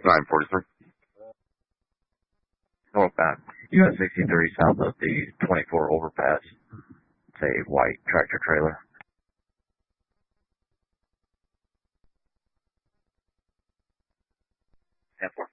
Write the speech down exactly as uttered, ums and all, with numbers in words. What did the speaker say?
nine forty-three. Northbound. U S sixty-three south of the twenty-four overpass. It's a white tractor trailer. ten four.